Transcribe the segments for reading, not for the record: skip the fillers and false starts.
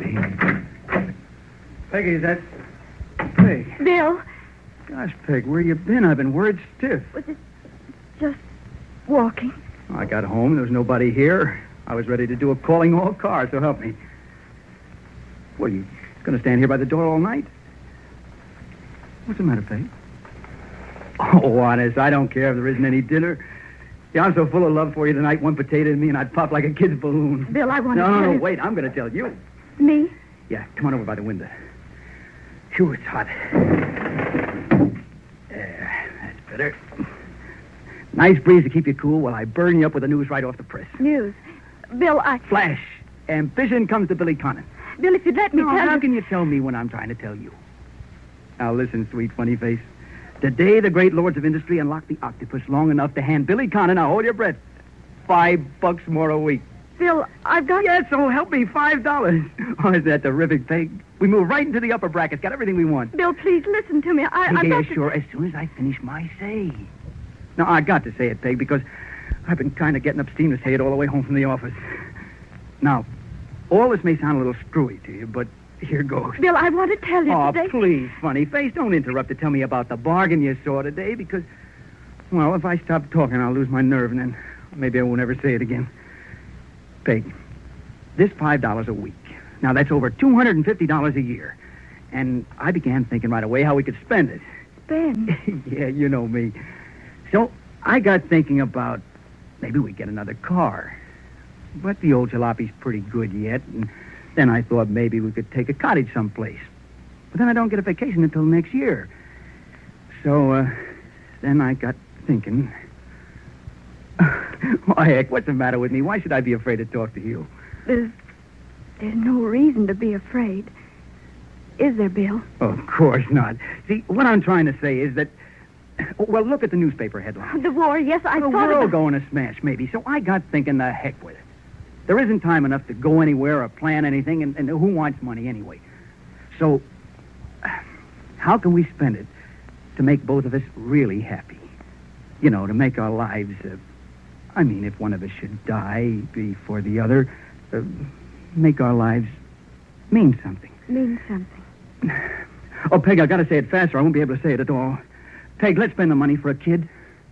Peggy. Peggy, is that... Peg. Bill. Gosh, Peg, where you been? I've been word stiff. Was it just walking? I got home. There was nobody here. I was ready to do a calling all cars, so help me. What, are you going to stand here by the door all night? What's the matter, Peg? Oh, honest, I don't care if there isn't any dinner. Yeah, I'm so full of love for you tonight, one potato in me, and I'd pop like a kid's balloon. Bill, I want to No, tell no, you... wait, I'm going to tell you. Me? Yeah, come on over by the window. Phew, it's hot. There, that's better. Nice breeze to keep you cool while I burn you up with the news right off the press. News. Bill, Flash. Ambition comes to Billy Conant. Bill, if you'd let me tell How you... can you tell me when I'm trying to tell you? Now listen, sweet funny face. Today, the great lords of industry unlocked the octopus long enough to hand Billy Conant, now hold your breath, $5 more a week. Bill, I've got... Yeah, so help me, $5. Oh, is that terrific, Peg? We move right into the upper brackets, got everything we want. Bill, please listen to me. I've got to... Sure, as soon as I finish my say. Now, I got to say it, Peg, because I've been kind of getting up steam to say it all the way home from the office. Now, all this may sound a little screwy to you, but here goes. Bill, I want to tell you today... Oh, please, funny face, don't interrupt to tell me about the bargain you saw today, because, well, if I stop talking, I'll lose my nerve, and then maybe I won't ever say it again. Peg, this $5 a week. Now, that's over $250 a year. And I began thinking right away how we could spend it. Spend? Yeah, you know me. So I got thinking about maybe we get another car. But the old jalape's pretty good yet, and then I thought maybe we could take a cottage someplace. But then I don't get a vacation until next year. So, then I got thinking... Why, heck, what's the matter with me? Why should I be afraid to talk to you? There's no reason to be afraid. Is there, Bill? Of course not. See, what I'm trying to say is that... Well, look at the newspaper headline. The war, yes, I thought we're all about... going to smash, maybe. So I got thinking the heck with it. There isn't time enough to go anywhere or plan anything, and who wants money anyway? So, how can we spend it to make both of us really happy? You know, to make our lives... I mean, if one of us should die before the other, make our lives mean something. Mean something. Oh, Peg, I got to say it faster. I won't be able to say it at all. Peg, let's spend the money for a kid.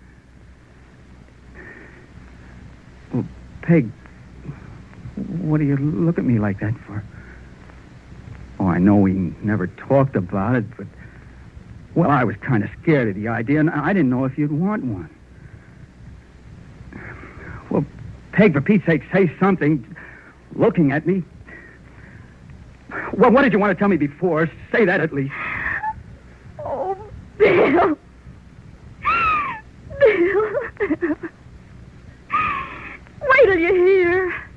Well, Peg, what do you look at me like that for? Oh, I know we never talked about it, but... Well, I was kind of scared of the idea, and I didn't know if you'd want one. Well, Peg, for Pete's sake, say something. Looking at me. Well, what did you want to tell me before? Say that at least. Oh, Bill.